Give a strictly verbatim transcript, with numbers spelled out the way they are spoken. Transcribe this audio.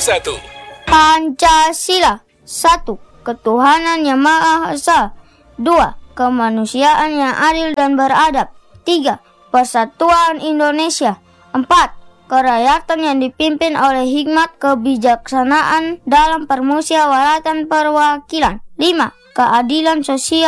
satu. Pancasila. Satu, ketuhanan yang Maha Esa. Dua, kemanusiaan yang adil dan beradab. Tiga, persatuan Indonesia. Empat, kerakyatan yang dipimpin oleh hikmat kebijaksanaan dalam permusyawaratan perwakilan. Lima, keadilan sosial